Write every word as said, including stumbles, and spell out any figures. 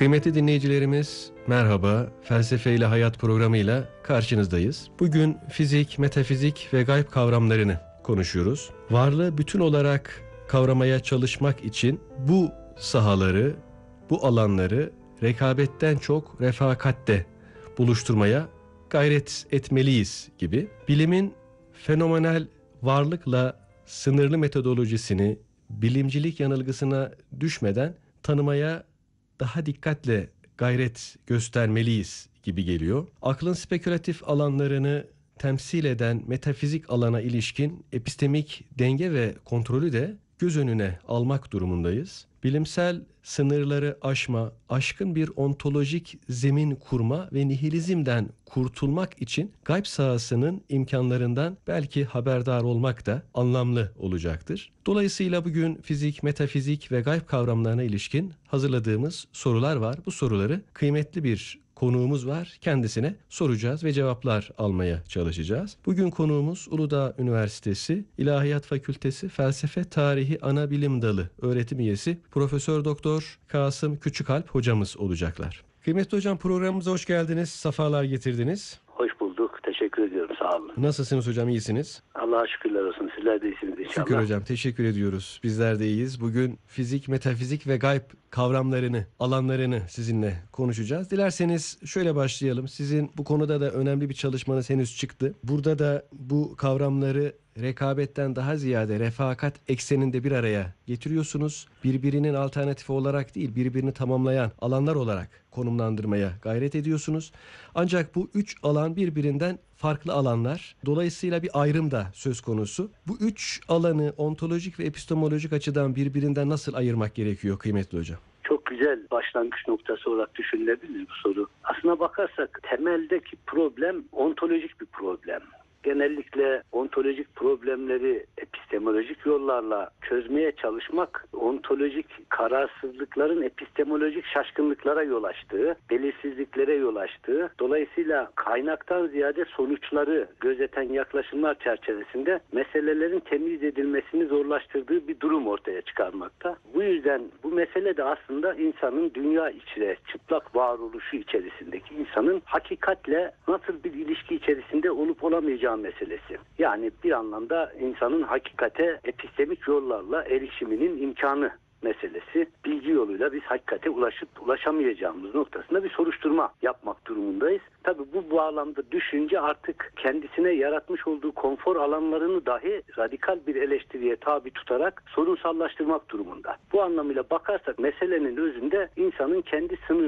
Kıymetli dinleyicilerimiz, merhaba. Felsefe ile Hayat programıyla karşınızdayız. Bugün fizik, metafizik ve gayb kavramlarını konuşuyoruz. Varlığı bütün olarak kavramaya çalışmak için bu sahaları, bu alanları rekabetten çok refakatte buluşturmaya gayret etmeliyiz gibi. Bilimin fenomenal varlıkla sınırlı metodolojisini bilimcilik yanılgısına düşmeden tanımaya daha dikkatle gayret göstermeliyiz gibi geliyor. Aklın spekülatif alanlarını temsil eden metafizik alana ilişkin epistemik denge ve kontrolü de göz önüne almak durumundayız. Bilimsel sınırları aşma, aşkın bir ontolojik zemin kurma ve nihilizmden kurtulmak için gayb sahasının imkanlarından belki haberdar olmak da anlamlı olacaktır. Dolayısıyla bugün fizik, metafizik ve gayb kavramlarına ilişkin hazırladığımız sorular var. Bu soruları kıymetli bir konuğumuz var. Kendisine soracağız ve cevaplar almaya çalışacağız. Bugün konuğumuz Uludağ Üniversitesi İlahiyat Fakültesi Felsefe Tarihi Anabilim Dalı öğretim üyesi Profesör Doktor Kasım Küçükalp hocamız olacaklar. Kıymetli hocam, programımıza hoş geldiniz. Safalar getirdiniz. Hoş bulduk. Teşekkür ediyorum. Sağ olun. Nasılsınız hocam? İyisiniz? Allah'a şükürler olsun. Sizler de iyisiniz inşallah. Şükür hocam. Teşekkür ediyoruz. Bizler de iyiyiz. Bugün fizik, metafizik ve gayb kavramlarını, alanlarını sizinle konuşacağız. Dilerseniz şöyle başlayalım. Sizin bu konuda da önemli bir çalışmanız henüz çıktı. Burada da bu kavramları rekabetten daha ziyade refakat ekseninde bir araya getiriyorsunuz. Birbirinin alternatifi olarak değil, birbirini tamamlayan alanlar olarak konumlandırmaya gayret ediyorsunuz. Ancak bu üç alan birbirinden farklı alanlar. Dolayısıyla bir ayrım da söz konusu. Bu üç alanı ontolojik ve epistemolojik açıdan birbirinden nasıl ayırmak gerekiyor kıymetli hocam? Çok güzel başlangıç noktası olarak düşünülebilir bu soru. Aslına bakarsak temeldeki problem ontolojik bir problem. Genellikle ontolojik problemleri epistemolojik yollarla çözmeye çalışmak, ontolojik kararsızlıkların epistemolojik şaşkınlıklara yol açtığı, belirsizliklere yol açtığı, dolayısıyla kaynaktan ziyade sonuçları gözeten yaklaşımlar çerçevesinde meselelerin temiz edilmesini zorlaştırdığı bir durum ortaya çıkarmakta. Bu yüzden bu mesele de aslında insanın dünya içre, çıplak varoluşu içerisindeki insanın hakikatle nasıl bir ilişki içerisinde olup olamayacağı meselesi. Yani bir anlamda insanın hakikate epistemik yollarla erişiminin imkanı meselesi. Bilgi yoluyla biz hakikate ulaşıp ulaşamayacağımız noktasında bir soruşturma yapmak durumundayız. Tabii bu bağlamda düşünce artık kendisine yaratmış olduğu konfor alanlarını dahi radikal bir eleştiriye tabi tutarak sorunsallaştırmak durumunda. Bu anlamıyla bakarsak meselenin özünde insanın kendi sınır